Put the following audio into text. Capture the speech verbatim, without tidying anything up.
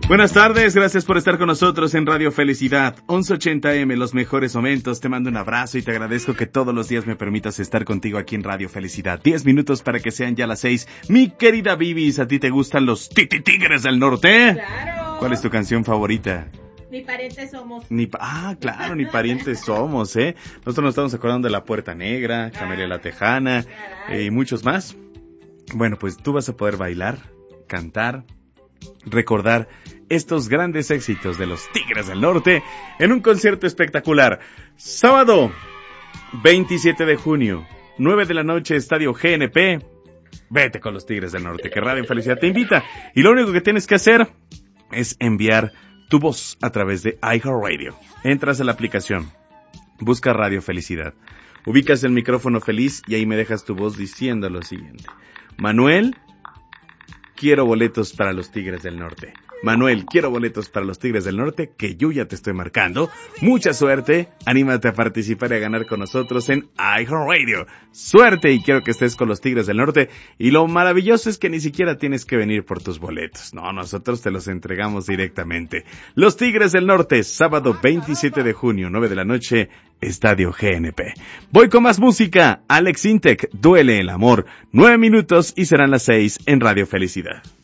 Buenas tardes, gracias por estar con nosotros en Radio Felicidad, once ochenta eme, los mejores momentos. Te mando un abrazo y te agradezco que todos los días me permitas estar contigo aquí en Radio Felicidad. Diez minutos para que sean ya las seis. Mi querida Bibis, ¿a ti te gustan los Titi Tigres del Norte? Claro. ¿Cuál es tu canción favorita? Ni parientes somos. Ni pa- ah, claro, ni parientes somos, ¿eh? Nosotros nos estamos acordando de La Puerta Negra, Camelia la Tejana eh, y muchos más. Bueno, pues tú vas a poder bailar, cantar, recordar estos grandes éxitos de los Tigres del Norte en un concierto espectacular. Sábado, veintisiete de junio, nueve de la noche, Estadio G N P. Vete con los Tigres del Norte, que Radio Felicidad te invita. Y lo único que tienes que hacer es enviar tu voz a través de iHeartRadio. Entras a la aplicación, busca Radio Felicidad, ubicas el micrófono feliz y ahí me dejas tu voz diciendo lo siguiente: Manuel, quiero boletos para los Tigres del Norte. Manuel, quiero boletos para los Tigres del Norte, que yo ya te estoy marcando. Mucha suerte, anímate a participar y a ganar con nosotros en iHeartRadio. Suerte y quiero que estés con los Tigres del Norte. Y lo maravilloso es que ni siquiera tienes que venir por tus boletos. No, nosotros te los entregamos directamente. Los Tigres del Norte, sábado veintisiete de junio, nueve de la noche, Estadio G N P. Voy con más música. Alex Intec, Duele el amor. Nueve minutos y serán las seis en Radio Felicidad.